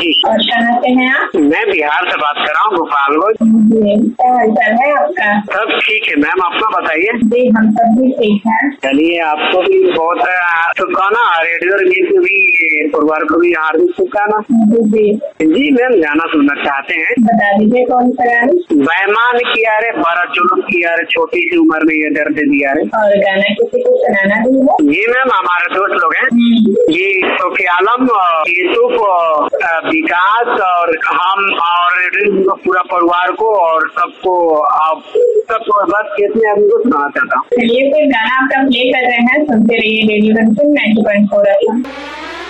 जी। और कहाँ से हैं आप? मैं बिहार से बात कर रहा हूँ, गोपालगंज। जी, क्या हालचाल है आपका? सब ठीक है मैम, अपना बताइए। जी हम सब भी ठीक है। चलिए, आपको भी बहुत शुभकामना, रेडियो रंगीन को भी, परिवार को भी हार्दिक शुभकामना। जी मैम, गाना सुनना चाहते हैं? बता दीजिए कौन सा गाना। बेईमान किया रे, बड़ा जुल्म किया रे, छोटी सी उम्र में ये दर्द दिया रे। और गाना किसी को सुनाना भी है? जी मैम, हमारे दोस्त लोग हैं, ये सोफी आलम, यूसुफ, विकास और हम और पूरा परिवार को और सबको, आप सबको बस कितने आदमी को सुनाना चाहता हूँ। चलिए फिर गाना आपका प्ले कर रहे हैं, सुनते रहिए रेडियो रंगीन 90.4 FM।